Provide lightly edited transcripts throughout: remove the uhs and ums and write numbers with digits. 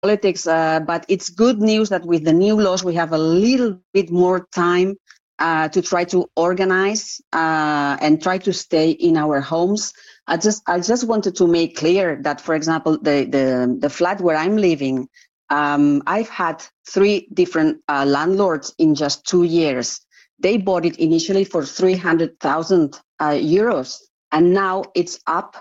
politics, but it's good news that with the new laws, we have a little bit more time to try to organize and try to stay in our homes. I just wanted to make clear that, for example, the flat where I'm living, I've had 3 different landlords in just 2 years. They bought it initially for 300,000 euros, and now it's up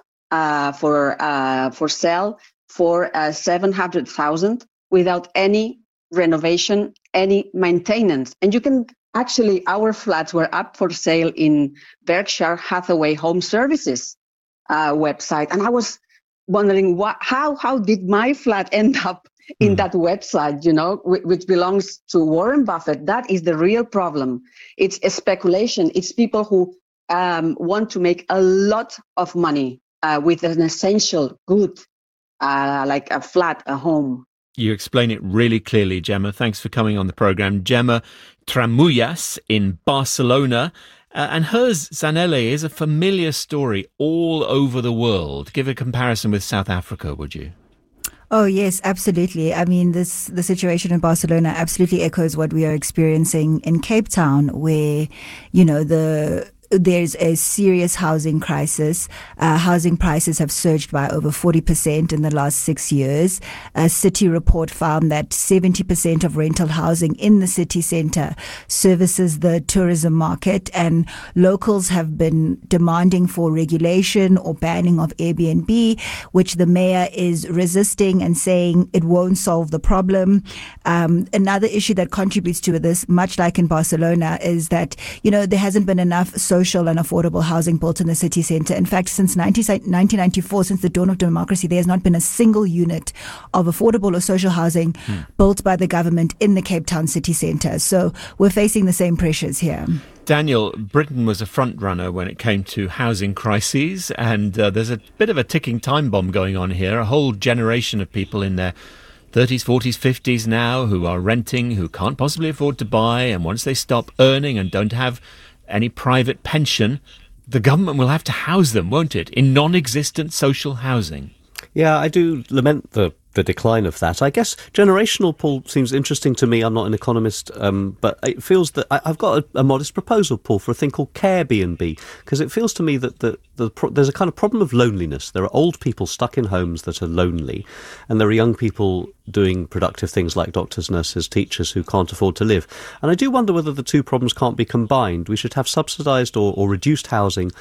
for sale for 700,000 without any renovation, any maintenance. And you can actually, our flats were up for sale in Berkshire Hathaway Home Services website, and I was wondering how did my flat end up in that website, which belongs to Warren Buffett. That is the real problem. It's a speculation. It's people who want to make a lot of money with an essential good, like a flat, a home. You explain it really clearly, Gemma. Thanks for coming on the programme. Gemma Tramullas in Barcelona. And hers, Zanele, is a familiar story all over the world. Give a comparison with South Africa, would you? Oh, yes, absolutely. I mean, the situation in Barcelona absolutely echoes what we are experiencing in Cape Town, where, there's a serious housing crisis. Housing prices have surged by over 40% in the last 6 years. A city report found that 70% of rental housing in the city centre services the tourism market, and locals have been demanding for regulation or banning of Airbnb, which the mayor is resisting and saying it won't solve the problem. Another issue that contributes to this, much like in Barcelona, is that, there hasn't been enough social and affordable housing built in the city centre. In fact, since 1994, since the dawn of democracy, there has not been a single unit of affordable or social housing built by the government in the Cape Town city centre. So we're facing the same pressures here. Daniel, Britain was a front runner when it came to housing crises, and there's a bit of a ticking time bomb going on here. A whole generation of people in their 30s, 40s, 50s now who are renting, who can't possibly afford to buy, and once they stop earning and don't have any private pension, the government will have to house them, won't it, in non-existent social housing? Yeah, I do lament the decline of that. I guess generational, Paul, seems interesting to me. I'm not an economist, but it feels that I've got a modest proposal, Paul, for a thing called Carebnb, because it feels to me that there's a kind of problem of loneliness. There are old people stuck in homes that are lonely, and there are young people doing productive things like doctors, nurses, teachers who can't afford to live. And I do wonder whether the two problems can't be combined. We should have subsidised or reduced housing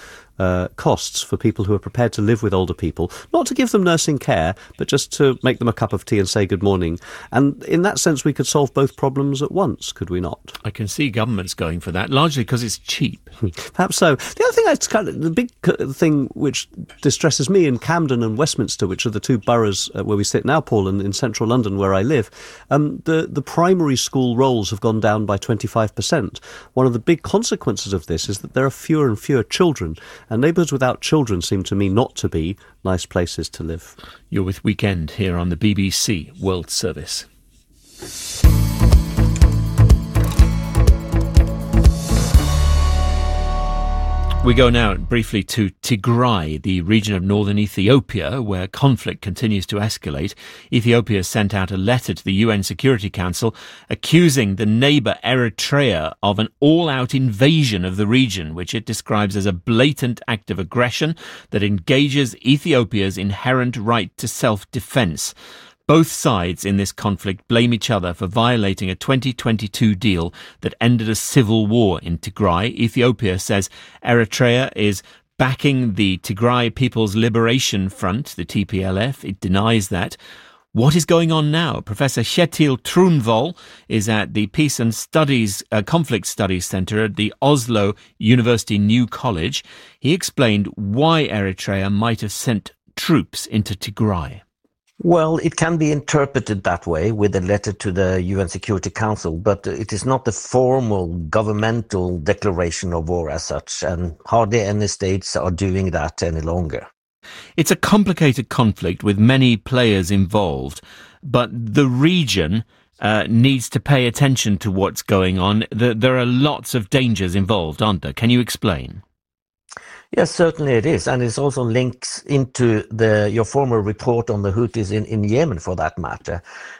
costs for people who are prepared to live with older people, not to give them nursing care, but just to make them a cup of tea and say good morning. And in that sense, we could solve both problems at once, could we not? I can see governments going for that, largely because it's cheap. Perhaps so. The other thing that's the big thing which distresses me in Camden and Westminster, which are the two boroughs where we sit now, Paul, and in central London where I live, the primary school rolls have gone down by 25%. One of the big consequences of this is that there are fewer and fewer children, and neighbourhoods without children seem to me not to be nice places to live. You're with Weekend here on the BBC World Service. We go now briefly to Tigray, the region of northern Ethiopia, where conflict continues to escalate. Ethiopia sent out a letter to the UN Security Council accusing the neighbour Eritrea of an all-out invasion of the region, which it describes as a blatant act of aggression that engages Ethiopia's inherent right to self-defence. Both sides in this conflict blame each other for violating a 2022 deal that ended a civil war in Tigray. Ethiopia says Eritrea is backing the Tigray People's Liberation Front, the TPLF. It denies that. What is going on now? Professor Kjetil Trunvoll is at the Peace and Conflict Studies Centre at the Oslo University New College. He explained why Eritrea might have sent troops into Tigray. Well, it can be interpreted that way with a letter to the UN Security Council, but it is not a formal governmental declaration of war as such, and hardly any states are doing that any longer. It's a complicated conflict with many players involved, but the region needs to pay attention to what's going on. There are lots of dangers involved, aren't there? Can you explain? Yes, certainly it is. And it also links into your former report on the Houthis in Yemen, for that matter.